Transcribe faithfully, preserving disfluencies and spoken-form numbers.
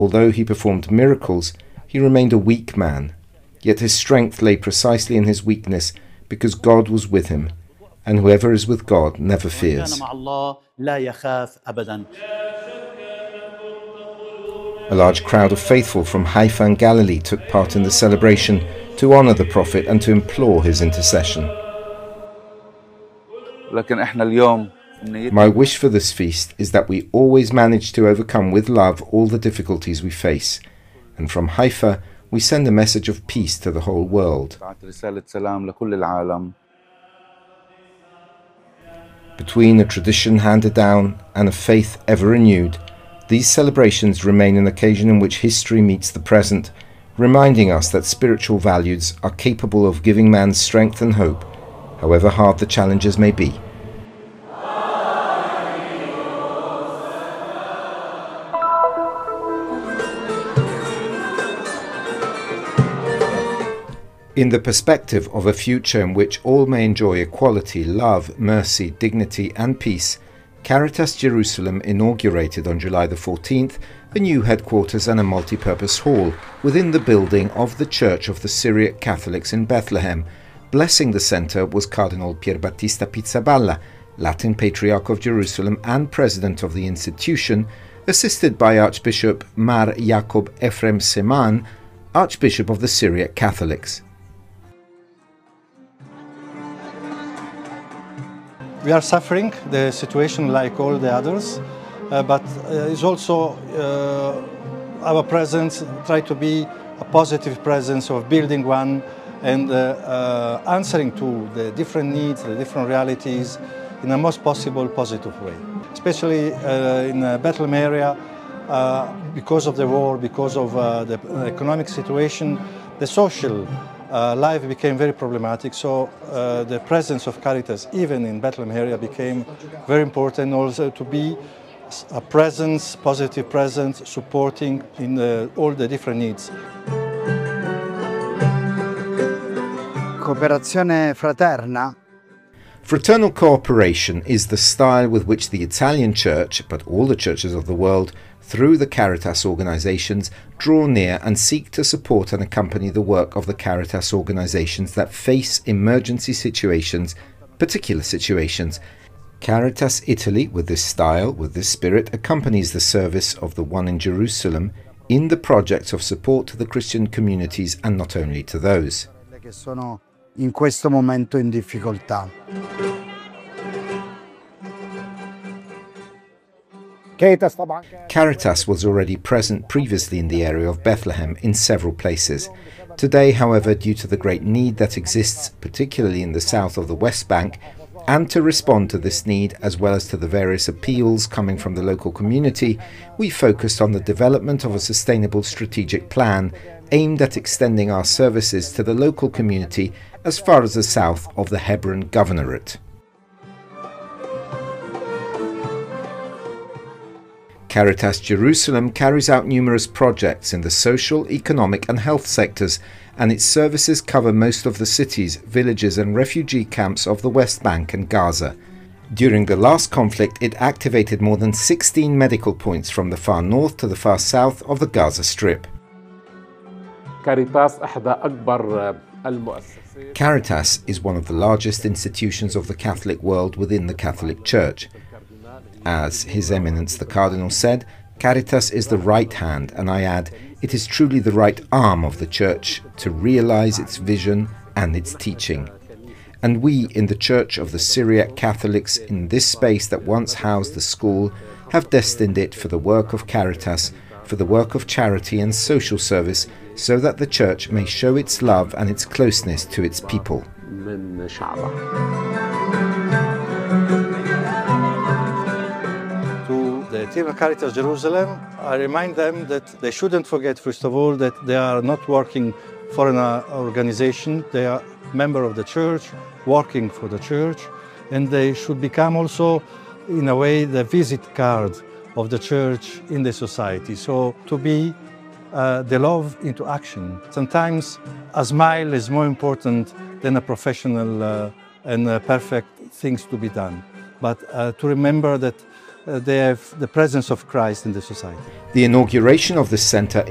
Although he performed miracles, he remained a weak man, yet his strength lay precisely in his weakness, because God was with him, and whoever is with God never fears. A large crowd of faithful from Haifa and Galilee took part in the celebration to honor the Prophet and to implore his intercession. My wish for this feast is that we always manage to overcome with love all the difficulties we face, and from Haifa we send a message of peace to the whole world. Between a tradition handed down and a faith ever renewed, these celebrations remain an occasion in which history meets the present, reminding us that spiritual values are capable of giving man strength and hope, however hard the challenges may be. In the perspective of a future in which all may enjoy equality, love, mercy, dignity and peace, Caritas Jerusalem inaugurated on July the fourteenth a new headquarters and a multi-purpose hall within the building of the Church of the Syriac Catholics in Bethlehem. Blessing the centre was Cardinal Pierbattista Pizzaballa, Latin Patriarch of Jerusalem and President of the institution, assisted by Archbishop Mar Yaakov Ephraim Seman, Archbishop of the Syriac Catholics. We are suffering the situation like all the others, uh, but uh, it's also uh, our presence, try to be a positive presence of building one and uh, uh, answering to the different needs, the different realities in the most possible positive way. Especially uh, in the Bethlehem area, uh, because of the war, because of uh, the economic situation, the social Uh, life became very problematic, so uh, the presence of Caritas, even in Bethlehem area, became very important also to be a presence, positive presence, supporting in the, all the different needs. Cooperazione fraterna. Fraternal cooperation is the style with which the Italian Church, but all the churches of the world, through the Caritas organizations, draw near and seek to support and accompany the work of the Caritas organizations that face emergency situations, particular situations. Caritas Italy, with this style, with this spirit, accompanies the service of the one in Jerusalem in the projects of support to the Christian communities and not only to those. Che sono in questo momento in difficoltà. Caritas was already present previously in the area of Bethlehem in several places. Today, however, due to the great need that exists, particularly in the south of the West Bank, and to respond to this need as well as to the various appeals coming from the local community, we focused on the development of a sustainable strategic plan aimed at extending our services to the local community as far as the south of the Hebron Governorate. Caritas Jerusalem carries out numerous projects in the social, economic and health sectors, and its services cover most of the cities, villages and refugee camps of the West Bank and Gaza. During the last conflict, it activated more than sixteen medical points from the far north to the far south of the Gaza Strip. Caritas is one of the largest institutions of the Catholic world within the Catholic Church. As His Eminence the Cardinal said, Caritas is the right hand, and I add, it is truly the right arm of the Church to realize its vision and its teaching. And we in the Church of the Syriac Catholics, in this space that once housed the school, have destined it for the work of Caritas, for the work of charity and social service, so that the Church may show its love and its closeness to its people. The team of Caritas Jerusalem, I remind them that they shouldn't forget, first of all, that they are not working for an organization. They are members of the church, working for the church, and they should become also, in a way, the visit card of the church in the society. So to be uh, the love into action. Sometimes a smile is more important than a professional uh, and uh, perfect things to be done. But uh, to remember that uh, they have the presence of Christ in the society. The inauguration of this centre